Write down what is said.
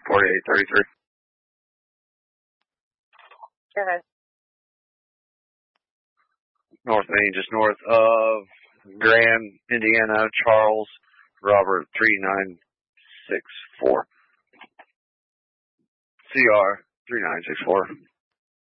4833. Go ahead. North Main, just north of Grand, Indiana, Charles, Robert 3964. CR 3964.